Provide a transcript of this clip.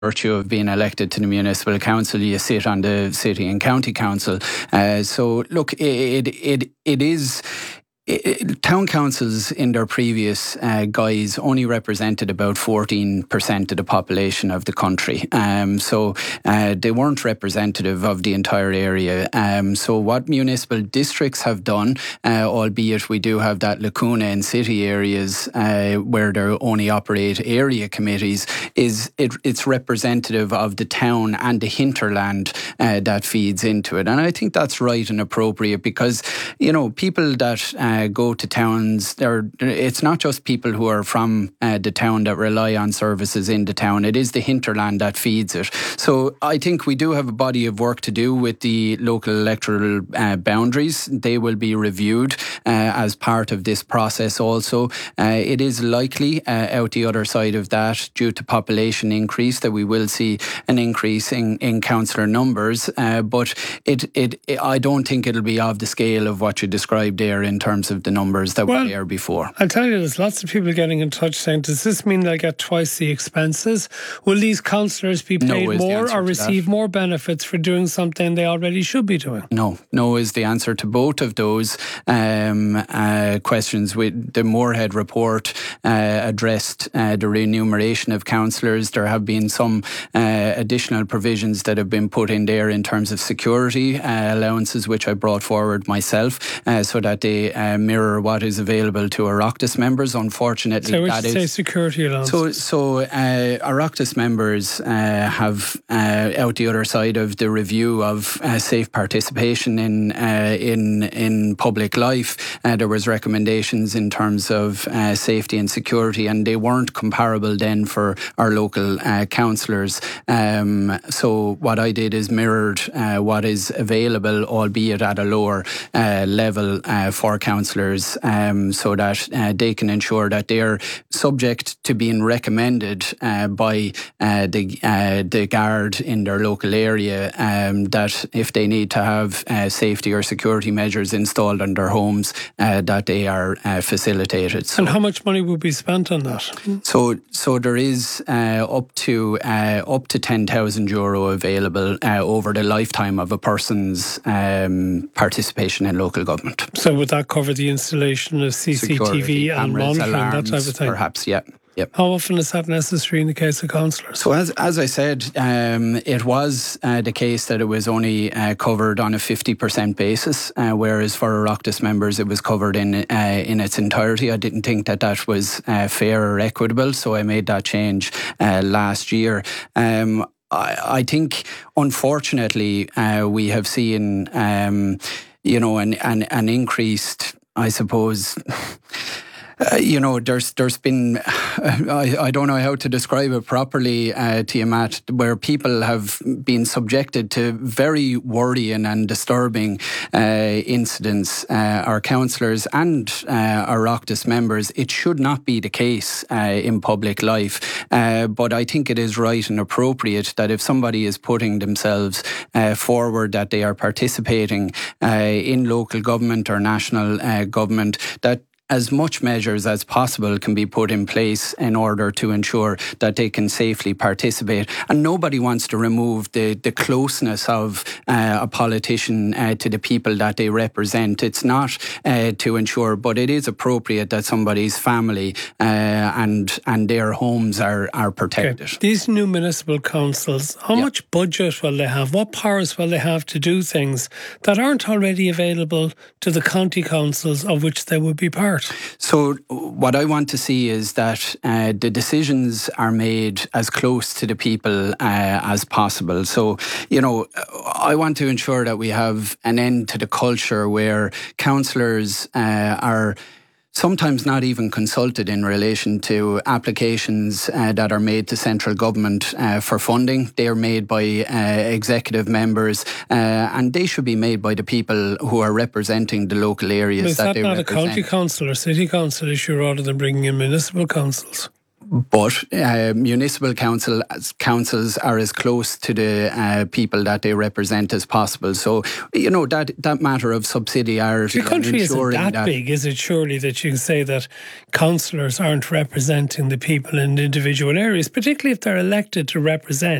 virtue of being elected to the municipal council, you sit on the city and county council. So look, it is. Town councils in their previous guise only represented about 14% of the population of the country. So they weren't representative of the entire area. So what municipal districts have done, albeit we do have that lacuna in city areas where they only operate area committees, is it's representative of the town and the hinterland that feeds into it. And I think that's right and appropriate because, people that go to towns, it's not just people who are from the town that rely on services in the town. It is the hinterland that feeds it. So I think we do have a body of work to do with the local electoral boundaries. They will be reviewed as part of this process also. It is likely out the other side of that, due to population increase, that we will see an increase in councillor numbers. But I don't think it'll be of the scale of what you described there in terms of the numbers that were there before. I'll tell you, there's lots of people getting in touch saying, does this mean they'll get twice the expenses? Will these councillors be paid more or receive more benefits for doing something they already should be doing? No is the answer to both of those questions. The Moorhead report addressed the remuneration of councillors. There have been some additional provisions that have been put in there in terms of security allowances, which I brought forward myself, so that they mirror what is available to Oireachtas members. Unfortunately, so that is security allowances. So Oireachtas members have out the other side of the review of safe participation in public life. There was recommendations in terms of safety and security, and they weren't comparable then for our local councillors. So what I did is mirrored what is available, albeit at a lower level for councillors, so that they can ensure that they're subject to being recommended by the guard in their local area, that if they need to have safety or security measures installed in their homes, that they are facilitated. So, and how much money will be spent on that? So there is up to €10,000 available over the lifetime of a person's participation in local government. So would that cover the installation of CCTV and monitoring, alarms, that type of thing? Perhaps, yeah. Yep. How often is that necessary in the case of councillors? So as I said, it was the case that it was only covered on a 50% basis, whereas for Oireachtas members it was covered in its entirety. I didn't think that was fair or equitable, so I made that change last year. I think, unfortunately, we have seen, an increased, I suppose. There's been, I don't know how to describe it properly to you, Matt, where people have been subjected to very worrying and disturbing incidents. Our councillors and our Oireachtas members, it should not be the case in public life. But I think it is right and appropriate that if somebody is putting themselves forward, that they are participating in local government or national government, that as much measures as possible can be put in place in order to ensure that they can safely participate. And nobody wants to remove the closeness of a politician to the people that they represent. It's not to ensure, but it is appropriate that somebody's family and their homes are protected. Okay. These new municipal councils, how much budget will they have? What powers will they have to do things that aren't already available to the county councils of which they would be part? So what I want to see is that the decisions are made as close to the people as possible. So, I want to ensure that we have an end to the culture where councillors are sometimes not even consulted in relation to applications that are made to central government for funding. They are made by executive members and they should be made by the people who are representing the local areas that they represent. Is that not a county council or city council issue rather than bringing in municipal councils? But municipal councils are as close to the people that they represent as possible. So, that matter of subsidiarity. The country isn't that big, is it? Surely that you can say that councillors aren't representing the people in individual areas, particularly if they're elected to represent